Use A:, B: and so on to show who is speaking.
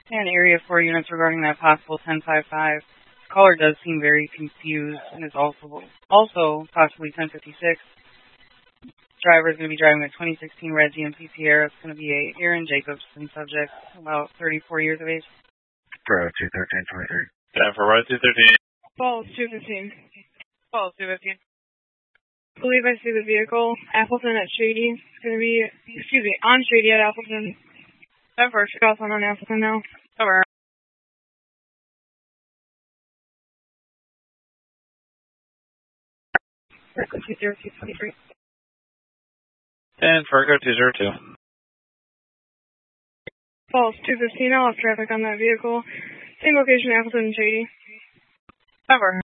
A: And area 4 units regarding that possible 1055. Caller does seem very confused and is also possibly 1056. Driver is going to be driving a 2016 red GMC Sierra. It's going to be a Aaron Jacobson subject, about 34 years of age.
B: Bravo 21323.
C: Time for Bravo 213.
D: Falls 215.
A: Falls 215.
D: I believe I see the vehicle. Appleton at Shady. It's going to be, on Shady at Appleton.
A: That first.
D: Cross on Appleton now.
A: Over.
D: Circle 20223.
C: And Fargo 202.
D: Falls 215. I'll have traffic on that vehicle. Same location, Appleton and Shady.
A: Over.